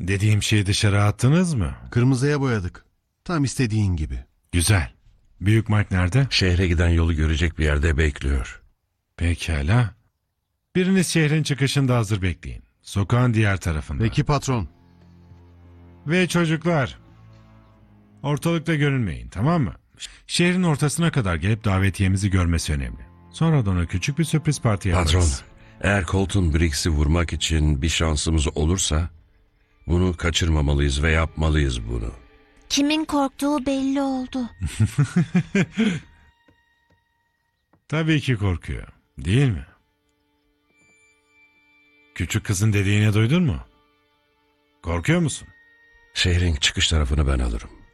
Dediğim şeyi dışarı attınız mı? Kırmızıya boyadık. Tam istediğin gibi. Güzel. Büyük Mike nerede? Şehre giden yolu görecek bir yerde bekliyor. Pekala. Biriniz şehrin çıkışında hazır bekleyin. Sokağın diğer tarafında. Peki patron. Ve çocuklar, ortalıkta görünmeyin, tamam mı? Şehrin ortasına kadar gelip davetiyemizi görmesi önemli. Sonra da ona küçük bir sürpriz parti yaparız. Patron, eğer Colton Briggs'i vurmak için bir şansımız olursa bunu kaçırmamalıyız ve yapmalıyız bunu. Kimin korktuğu belli oldu. Tabii ki korkuyor, değil mi? Küçük kızın dediğini duydun mu? Korkuyor musun? Şehrin çıkış tarafını ben alırım.